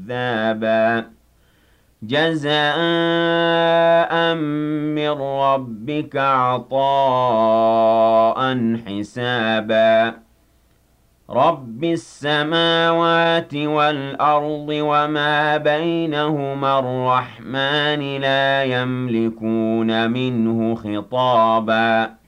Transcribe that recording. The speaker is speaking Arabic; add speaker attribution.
Speaker 1: كذابا جزاء من ربك عطاء حسابا رب السماوات والأرض وما بينهما الرحمن لا يملكون منه خطابا